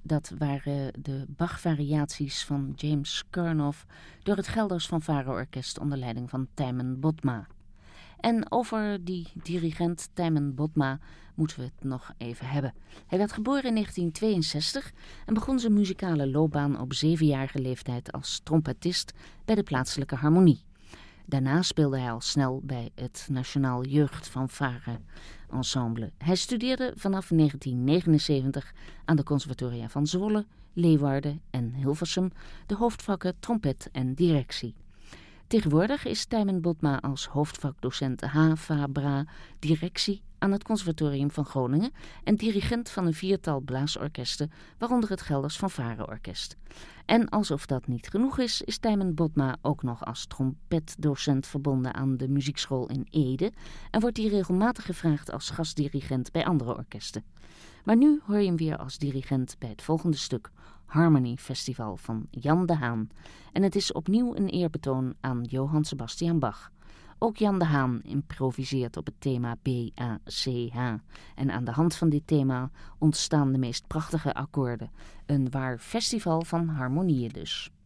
Dat waren de Bach-variaties van James Kernoff door het Gelders Fanfare-orkest onder leiding van Tijmen Botma. En over die dirigent Tijmen Botma moeten we het nog even hebben. Hij werd geboren in 1962 en begon zijn muzikale loopbaan op 7-jarige leeftijd als trompetist bij de plaatselijke harmonie. Daarna speelde hij al snel bij het Nationaal Jeugdfanfare Ensemble. Hij studeerde vanaf 1979 aan de conservatoria van Zwolle, Leeuwarden en Hilversum de hoofdvakken trompet en directie. Tegenwoordig is Tijmen Botma als hoofdvakdocent HAVA directie aan het Conservatorium van Groningen en dirigent van een 4-tal blaasorkesten, waaronder het Gelders Fanfare-orkest. En alsof dat niet genoeg is Tijmen Botma ook nog als trompetdocent verbonden aan de muziekschool in Ede en wordt hij regelmatig gevraagd als gastdirigent bij andere orkesten. Maar nu hoor je hem weer als dirigent bij het volgende stuk, Harmony Festival van Jan de Haan. En het is opnieuw een eerbetoon aan Johann Sebastian Bach. Ook Jan de Haan improviseert op het thema B-A-C-H. En aan de hand van dit thema ontstaan de meest prachtige akkoorden. Een waar festival van harmonieën dus.